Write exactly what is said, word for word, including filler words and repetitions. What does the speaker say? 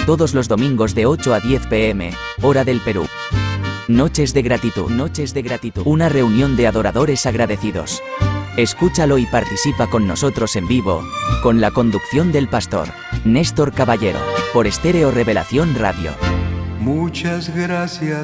todos los domingos de ocho a diez pm, hora del Perú. Noches de gratitud, noches de gratitud, una reunión de adoradores agradecidos. Escúchalo y participa con nosotros en vivo, con la conducción del pastor Néstor Caballero, por Estéreo Revelación Radio. Muchas gracias.